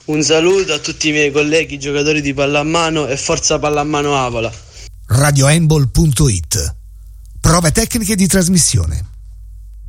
Un saluto a tutti i miei colleghi giocatori di pallamano e forza pallamano Avola. radiohandball.it. Prove tecniche di trasmissione.